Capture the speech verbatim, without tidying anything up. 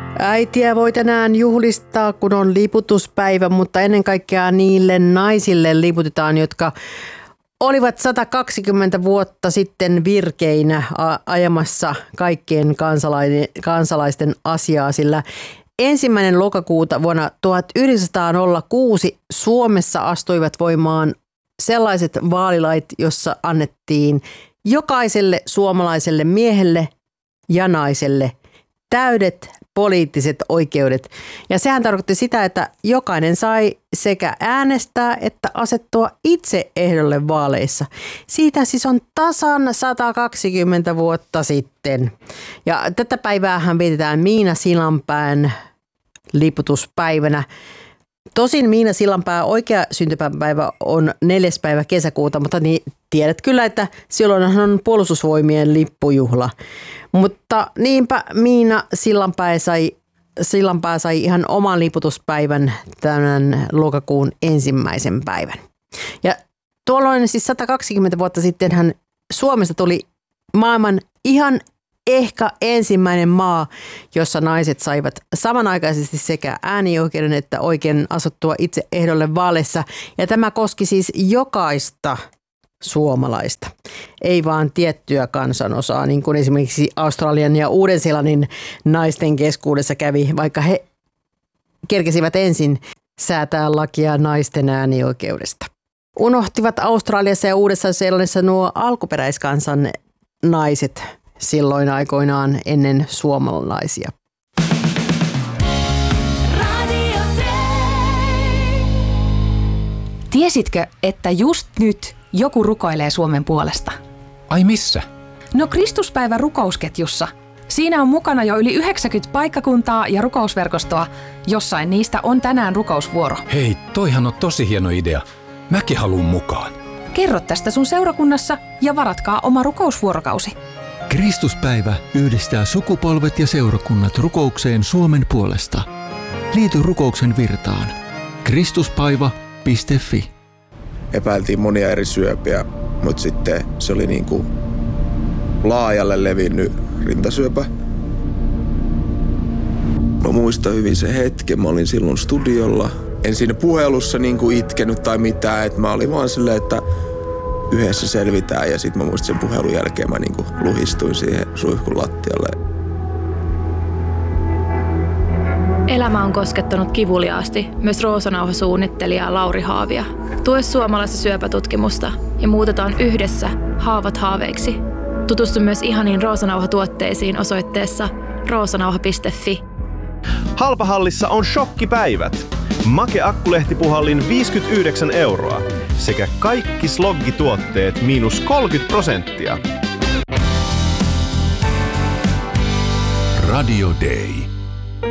Äitiä voi tänään juhlistaa, kun on liputuspäivä, mutta ennen kaikkea niille naisille liputetaan, jotka olivat sata kaksikymmentä vuotta sitten virkeinä ajamassa kaikkien kansalaisten asiaa, sillä ensimmäinen lokakuuta vuonna tuhatyhdeksänsataakuusi Suomessa astuivat voimaan sellaiset vaalilait, jossa annettiin jokaiselle suomalaiselle miehelle ja naiselle täydet poliittiset oikeudet. Ja sehän tarkoitti sitä, että jokainen sai sekä äänestää että asettua itse ehdolle vaaleissa. Siitä siis on tasan sata kaksikymmentä vuotta sitten. Ja tätä päiväähän vietetään Miina Sillanpään liputuspäivänä. Tosin Miina Sillanpää oikea syntymäpäivä on neljäs päivä kesäkuuta, mutta niin tiedät kyllä, että silloin on puolustusvoimien lippujuhla. Mutta niinpä Miina Sillanpää sai, Sillanpää sai ihan oman liputuspäivän tämän lokakuun ensimmäisen päivän. Ja tuolloin siis sata kaksikymmentä vuotta sittenhän Suomesta tuli maailman ihan ehkä ensimmäinen maa, jossa naiset saivat samanaikaisesti sekä äänioikeuden että oikein asuttua itse ehdolle vaaleissa. Ja tämä koski siis jokaista suomalaista, ei vaan tiettyä kansanosaa, niin kuin esimerkiksi Australian ja Uuden-Seelannin naisten keskuudessa kävi, vaikka he kerkesivät ensin säätää lakia naisten äänioikeudesta. Unohtivat Australiassa ja Uudessa-Seelannissa nuo alkuperäiskansan naiset silloin aikoinaan ennen suomalaisia. Tiesitkö, että just nyt joku rukoilee Suomen puolesta? Ai missä? No Kristuspäivä rukousketjussa. Siinä on mukana jo yli yhdeksänkymmentä paikkakuntaa ja rukousverkostoa. Jossain niistä on tänään rukousvuoro. Hei, toihan on tosi hieno idea. Mäkin haluun mukaan. Kerro tästä sun seurakunnassa ja varatkaa oma rukousvuorokausi. Kristuspäivä yhdistää sukupolvet ja seurakunnat rukoukseen Suomen puolesta. Liity rukouksen virtaan. kristuspäivä piste fi. Epäiltiin monia eri syöpiä, mutta sitten se oli niin kuin laajalle levinnyt rintasyöpä. Mä muistan hyvin se hetken, mä olin silloin studiolla. En siinä puhelussa niin kuin itkenyt tai mitään, että mä olin vaan silleen, että yhdessä selvitään, ja sitten mä muistin sen puhelun jälkeen mä niin kuin luhistuin siihen suihkun lattialle. Elämä on koskettanut kivuliaasti myös Roosanauha-suunnittelija Lauri Haavia. Tue suomalaista syöpätutkimusta ja muutetaan yhdessä haavat haaveiksi. Tutustu myös ihaniin Roosanauha-tuotteisiin osoitteessa roosanauha piste fi. Halpahallissa on shokkipäivät. Make Akkulehtipuhallin viisikymmentäyhdeksän euroa sekä kaikki sloggituotteet miinus kolmekymmentä prosenttia. Radio Day.